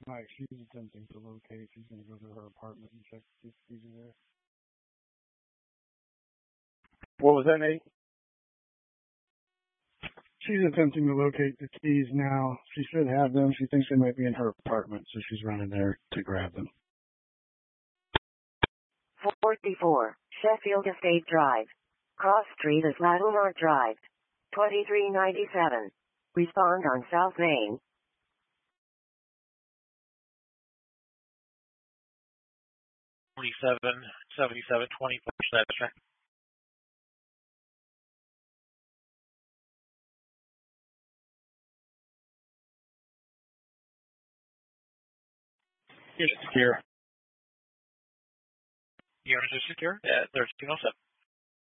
Mike, she's attempting to locate. She's going to go to her apartment and check to see if keys are there. What was that, Nate? She's attempting to locate the keys now. She should have them. She thinks they might be in her apartment, so she's running there to grab them. 44, Sheffield Estate Drive. Cross Street is Lattimore Drive. 2397. Respond on South Main. 4777 24/7. You're secure. Units are secure at 1307.